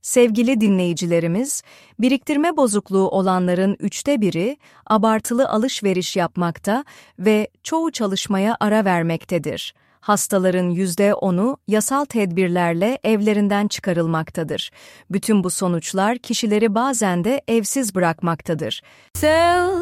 Sevgili dinleyicilerimiz, biriktirme bozukluğu olanların 1/3'ü abartılı alışveriş yapmakta ve çoğu çalışmaya ara vermektedir. Hastaların %10'u yasal tedbirlerle evlerinden çıkarılmaktadır. Bütün bu sonuçlar kişileri bazen de evsiz bırakmaktadır.